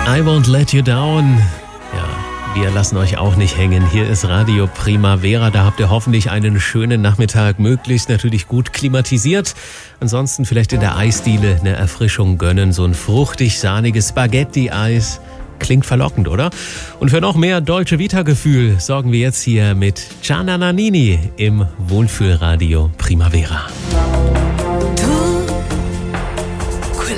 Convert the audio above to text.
I won't let you down. Ja, wir lassen euch auch nicht hängen. Hier ist Radio Primavera. Da habt ihr hoffentlich einen schönen Nachmittag, möglichst natürlich gut klimatisiert. Ansonsten vielleicht in der Eisdiele eine Erfrischung gönnen. So ein fruchtig-sahniges Spaghetti-Eis. Klingt verlockend, oder? Und für noch mehr Dolce Vita-Gefühl sorgen wir jetzt hier mit Gianna Nannini im Wohlfühlradio Primavera.